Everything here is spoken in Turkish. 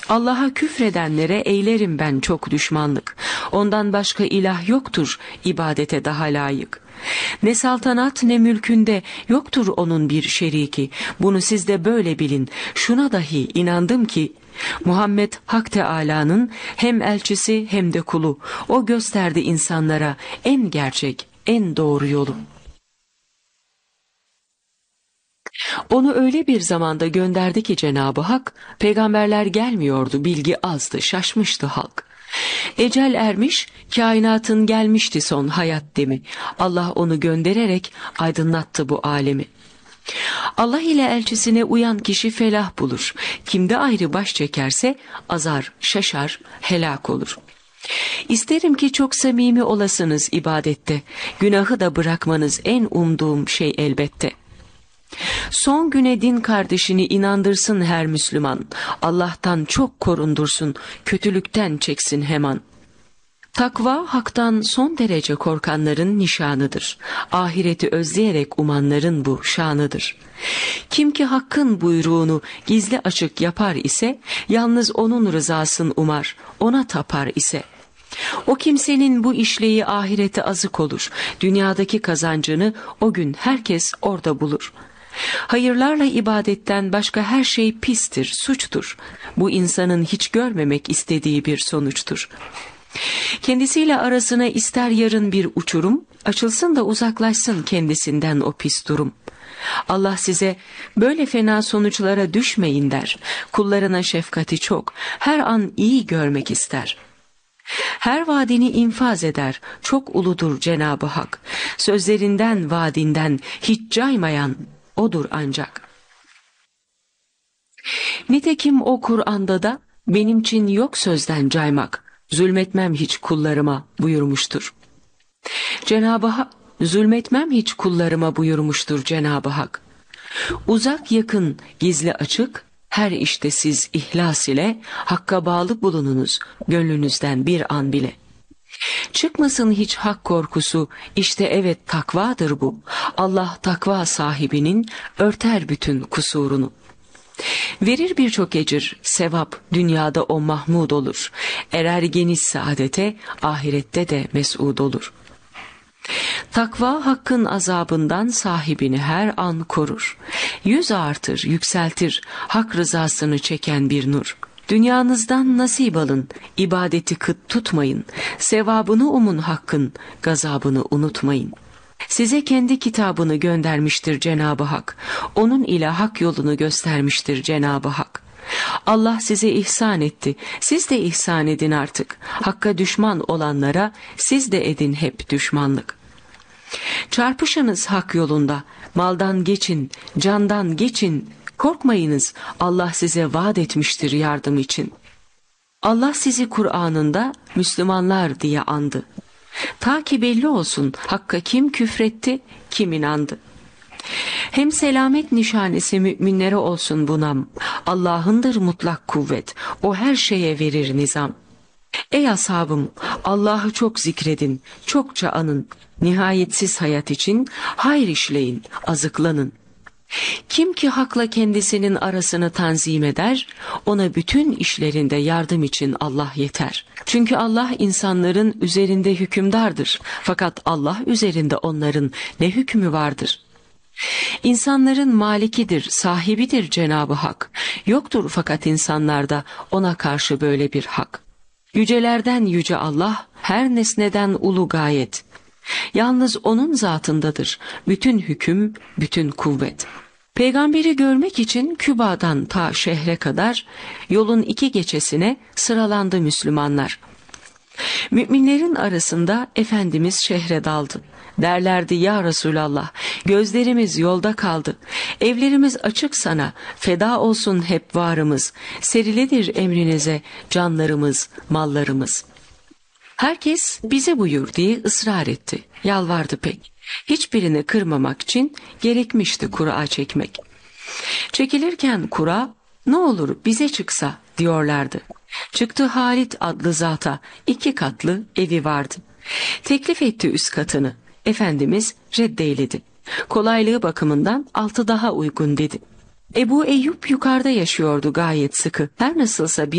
Allah'a küfredenlere eylerim ben çok düşmanlık. Ondan başka ilah yoktur ibadete daha layık. Ne saltanat ne mülkünde yoktur onun bir şeriki. Bunu siz de böyle bilin. Şuna dahi inandım ki Muhammed Hak Teâlâ'nın hem elçisi hem de kulu. O gösterdi insanlara en gerçek, en doğru yolu. Onu öyle bir zamanda gönderdi ki Cenab-ı Hak, peygamberler gelmiyordu, bilgi azdı, şaşmıştı halk. Ecel ermiş, kainatın gelmişti son hayat demi. Allah onu göndererek aydınlattı bu alemi. Allah ile elçisine uyan kişi felah bulur. Kimde ayrı baş çekerse azar, şaşar, helak olur. İsterim ki çok samimi olasınız ibadette. Günahı da bırakmanız en umduğum şey elbette. Son güne din kardeşini inandırsın her Müslüman. Allah'tan çok korundursun, kötülükten çeksin hemen. Takva haktan son derece korkanların nişanıdır. Ahireti özleyerek umanların bu şanıdır. Kim ki hakkın buyruğunu gizli açık yapar ise, yalnız onun rızasını umar, ona tapar ise. O kimsenin bu işleyi ahirete azık olur. Dünyadaki kazancını o gün herkes orada bulur. Hayırlarla ibadetten başka her şey pistir, suçtur. Bu insanın hiç görmemek istediği bir sonuçtur. Kendisiyle arasına ister yarın bir uçurum, açılsın da uzaklaşsın kendisinden o pis durum. Allah size böyle fena sonuçlara düşmeyin der. Kullarına şefkati çok, her an iyi görmek ister. Her vaadini infaz eder, çok uludur Cenab-ı Hak. Sözlerinden, vaadinden hiç caymayan odur ancak. Nitekim o Kur'an'da da benim için yok sözden caymak, zulmetmem hiç kullarıma buyurmuştur. Cenab-ı Hak, zulmetmem hiç kullarıma buyurmuştur Cenab-ı Hak. Uzak yakın, gizli açık, her işte siz ihlas ile Hakk'a bağlı bulununuz gönlünüzden bir an bile. Çıkmasın hiç hak korkusu, işte evet takvadır bu. Allah takva sahibinin örter bütün kusurunu. Verir birçok ecir, sevap, dünyada o mahmud olur. Erer geniş saadete, ahirette de mes'ud olur. Takva hakkın azabından sahibini her an korur. Yüz artır, yükseltir, hak rızasını çeken bir nur. Dünyanızdan nasip alın, ibadeti kıt tutmayın. Sevabını umun hakkın, gazabını unutmayın. Size kendi kitabını göndermiştir Cenab-ı Hak. Onun ile hak yolunu göstermiştir Cenab-ı Hak. Allah size ihsan etti. Siz de ihsan edin artık. Hakka düşman olanlara siz de edin hep düşmanlık. Çarpışınız hak yolunda. Maldan geçin, candan geçin. Korkmayınız, Allah size vaat etmiştir yardım için. Allah sizi Kur'an'ında Müslümanlar diye andı. Ta ki belli olsun Hakk'a kim küfretti, kim inandı. Hem selamet nişanesi müminlere olsun bu nam. Allah'ındır mutlak kuvvet, o her şeye verir nizam. Ey ashabım, Allah'ı çok zikredin, çokça anın. Nihayetsiz hayat için hayır işleyin, azıklanın. Kim ki hakla kendisinin arasını tanzim eder, ona bütün işlerinde yardım için Allah yeter. Çünkü Allah insanların üzerinde hükümdardır. Fakat Allah üzerinde onların ne hükmü vardır? İnsanların malikidir, sahibidir Cenab-ı Hak. Yoktur fakat insanlarda ona karşı böyle bir hak. Yücelerden yüce Allah, her nesneden ulu gayet. Yalnız onun zatındadır bütün hüküm, bütün kuvvet. Peygamberi görmek için Küba'dan ta şehre kadar yolun 2 geçesine sıralandı Müslümanlar. Müminlerin arasında Efendimiz şehre daldı. Derlerdi ya Resulallah, gözlerimiz yolda kaldı. Evlerimiz açık sana, feda olsun hep varımız. Seriledir emrinize canlarımız, mallarımız. Herkes bize buyur diye ısrar etti, yalvardı pek. Hiçbirini kırmamak için gerekmişti kura çekmek. Çekilirken kura, ne olur bize çıksa diyorlardı. Çıktı Halit adlı zata, 2 katlı evi vardı. Teklif etti üst katını. Efendimiz reddeyledi. Kolaylığı bakımından altı daha uygun dedi. Ebu Eyyub yukarıda yaşıyordu gayet sıkı. Her nasılsa